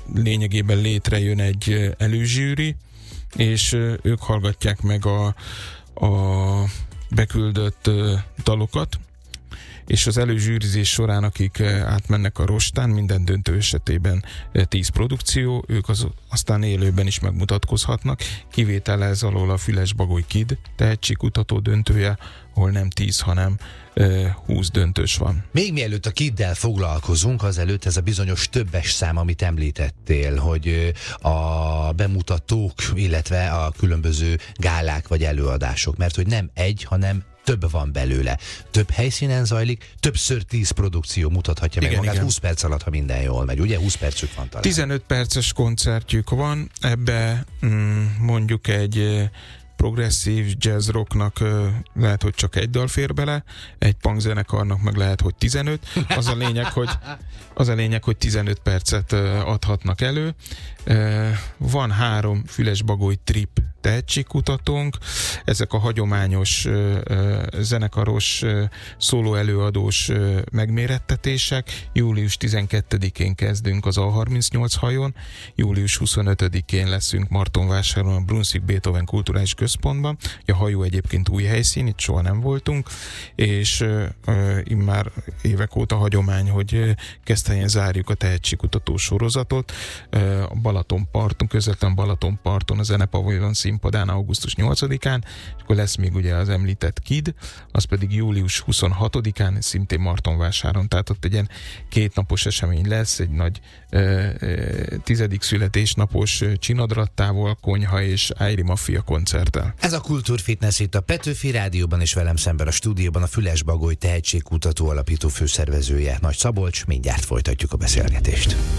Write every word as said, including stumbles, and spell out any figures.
lényegében létrejön egy előzsűri, és ők hallgatják meg a, a beküldött dalokat, és az előzsűrizés során, akik átmennek a rostán, minden döntő esetében tíz produkció, ők az, aztán élőben is megmutatkozhatnak, kivétele ez alól a Füles-Bagoly Kid tehetségkutató döntője, ahol nem tíz, hanem húsz döntős van. Még mielőtt a Kiddel foglalkozunk, azelőtt ez a bizonyos többes szám, amit említettél, hogy a bemutatók, illetve a különböző gálák vagy előadások, mert hogy nem egy, hanem több van belőle. Több helyszínen zajlik, többször tíz produkció mutathatja igen, meg magát igen. húsz perc alatt, ha minden jól megy. Ugye húsz percük van talán. tizenöt perces koncertjük van, ebbe mm, mondjuk egy progresszív jazz rocknak lehet, hogy csak egy dal fér bele, egy punk zenekarnak meg lehet, hogy tizenöt. Az a lényeg, hogy, az a lényeg, hogy tizenöt percet adhatnak elő. Van három Füles-Bagoly trip tehetségkutatónk, ezek a hagyományos zenekaros, szóló előadós megmérettetések. július tizenkettedikén kezdünk az á harmincnyolc hajón, július huszonötödikén leszünk Martonvásáron a Brunswick Beethoven Kulturális Központban. A hajó egyébként új helyszín, itt soha nem voltunk, és immár évek óta hagyomány, hogy Keszthelyen zárjuk a tehetségkutató sorozatot. A Balatonparton, közvetlen Balatonparton, a Zenepavilon színpadán augusztus nyolcadikán, és akkor lesz még ugye az említett Kid, az pedig július huszonhatodikán, szintén Martonvásáron, tehát ott egy ilyen kétnapos esemény lesz, egy nagy ö, ö, tizedik születésnapos csinadrattával, konyha és Ájri Mafia koncerttel. Ez a Kultúrfitness itt a Petőfi Rádióban, és velem szemben a stúdióban a Füles-Bagoly tehetségkutató alapító főszervezője, Nagy Szabolcs. Mindjárt folytatjuk a beszélgetést.